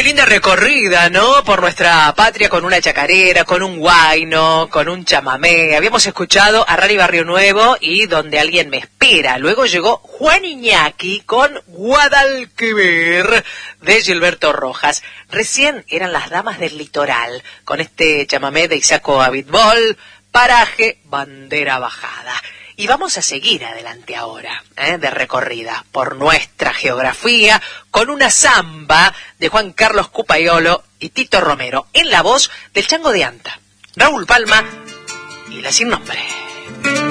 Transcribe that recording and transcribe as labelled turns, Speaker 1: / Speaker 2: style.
Speaker 1: Qué linda recorrida, ¿no? Por nuestra patria con una chacarera, con un huayno, con un chamamé. Habíamos escuchado a Rally Barrio Nuevo y Donde alguien me espera. Luego llegó Juan Iñaki con Guadalquivir de Gilberto Rojas. Recién eran Las Damas del Litoral con este chamamé de Isaco Abitbol, Paraje, Bandera Bajada. Y vamos a seguir adelante ahora, de recorrida por nuestra geografía, con una samba de Juan Carlos Cupaiolo y Tito Romero, en la voz del Chango de Anta, Raúl Palma y la Sin Nombre.